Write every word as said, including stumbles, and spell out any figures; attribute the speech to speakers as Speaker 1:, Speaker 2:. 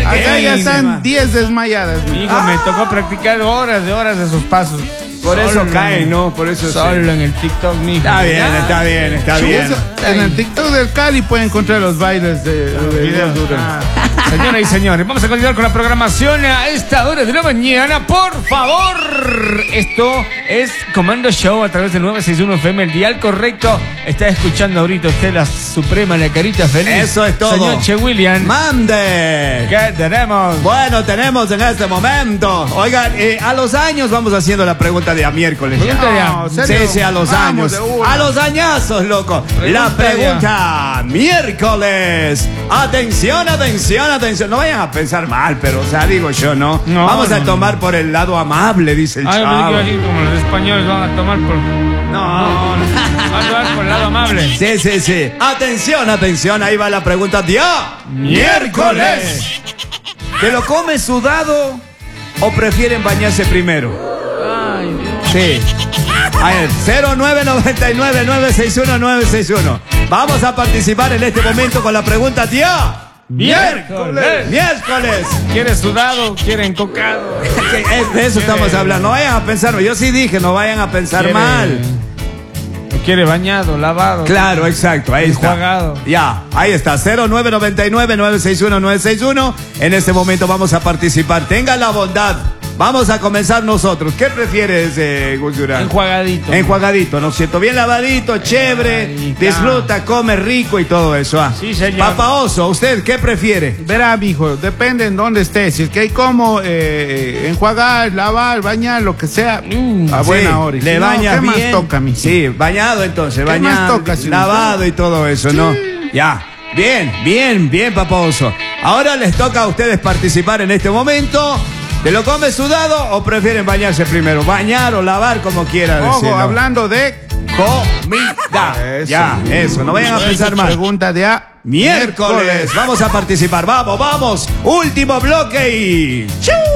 Speaker 1: Acá ya
Speaker 2: Ey,
Speaker 1: están
Speaker 2: man.
Speaker 1: diez desmayadas.
Speaker 2: Hijo,
Speaker 1: Ah,
Speaker 2: me tocó practicar horas de horas de esos pasos.
Speaker 3: Por eso
Speaker 2: Solo
Speaker 3: cae,
Speaker 2: en-
Speaker 3: ¿no? Por eso
Speaker 2: Solo
Speaker 3: sí.
Speaker 2: en el TikTok, mijo.
Speaker 3: Está bien, está bien, está bien.
Speaker 1: eso, en el TikTok del Cali pueden encontrar los bailes de, de
Speaker 2: videos.
Speaker 1: Durán.
Speaker 2: Ah. Señoras y señores, vamos a continuar con la programación a esta hora de la mañana. Por favor, esto es Comando Show a través del nueve seis uno F M, el dial correcto. Está escuchando ahorita usted la suprema, la carita feliz.
Speaker 3: Eso es todo.
Speaker 2: Señor Che William,
Speaker 3: ¡Mande!
Speaker 2: ¿qué tenemos?
Speaker 3: Bueno, tenemos en este momento. Oigan, eh, a los años vamos haciendo la pregunta de a miércoles. ya.
Speaker 2: Pregunta de a-
Speaker 1: No,
Speaker 3: Sí,
Speaker 1: ¿serio?
Speaker 3: sí, a los
Speaker 1: Vamos
Speaker 3: años.
Speaker 1: de una.
Speaker 3: A los añazos, loco. La
Speaker 2: Pregunta de
Speaker 3: pregunta miércoles. Atención, atención, atención. No vayan a pensar mal, pero, o sea, digo yo, ¿no?
Speaker 2: No,
Speaker 3: Vamos a
Speaker 2: no,
Speaker 3: tomar por el lado amable, dice el
Speaker 2: Ah, yo pensé que
Speaker 3: chavo.
Speaker 2: iba a decir como los españoles van a tomar por.
Speaker 3: No, no.
Speaker 2: Van a tomar por el lado amable.
Speaker 3: Sí, sí, sí. Atención, atención. Ahí va la pregunta de a miércoles. ¿Te lo comes sudado o prefieren bañarse primero?
Speaker 2: Ay, Dios.
Speaker 3: Sí. A ver, cero nueve nueve nueve nueve seis uno nueve seis uno. Vamos a participar en este momento con la pregunta, tía.
Speaker 2: Miércoles.
Speaker 3: Miércoles.
Speaker 2: ¿Quieres sudado? ¿Quieres encocado?
Speaker 3: Que es- De eso estamos hablando. No vayan a pensar, yo sí dije, no vayan a pensar
Speaker 2: ¿Quiere-
Speaker 3: mal.
Speaker 2: ¿Quiere bañado, lavado?
Speaker 3: Claro, exacto, ahí está.
Speaker 2: Enjuagado.
Speaker 3: Ya, ahí está, cero nueve nueve nueve nueve seis uno nueve seis uno. En este momento vamos a participar. Tengan la bondad. Vamos a comenzar nosotros. ¿Qué prefieres, eh, Gus Durán?
Speaker 2: Enjuagadito.
Speaker 3: Enjuagadito, ¿no es cierto? Bien lavadito, chévere,
Speaker 2: Ay,
Speaker 3: disfruta, come rico y todo eso. Ah.
Speaker 2: Sí, señor.
Speaker 3: Papa Oso, ¿usted qué prefiere?
Speaker 1: Verá, mijo, depende en dónde estés. Si es que hay como eh, enjuagar, lavar, bañar, lo que sea,
Speaker 2: Mm,
Speaker 1: a buena
Speaker 3: Sí,
Speaker 1: hora. Y
Speaker 3: le
Speaker 1: si no,
Speaker 3: baña
Speaker 1: ¿qué
Speaker 3: bien.
Speaker 1: más toca, mijo?
Speaker 3: Sí, bañado entonces,
Speaker 1: ¿Qué más
Speaker 3: bañado,
Speaker 1: toca, si no?
Speaker 3: lavado y todo eso, ¿no? Ya, bien, bien, bien, Papa Oso. Ahora les toca a ustedes participar en este momento. ¿Te lo comes sudado o prefieren bañarse primero? Bañar o lavar, como quieran
Speaker 1: Ojo,
Speaker 3: decirlo.
Speaker 1: hablando de
Speaker 3: Comida.
Speaker 1: Eso.
Speaker 3: Ya, eso, no vayan a pensar mal.
Speaker 1: pregunta de a
Speaker 3: Miércoles, vamos a participar. Vamos, vamos. Último bloque y... ¡Chu!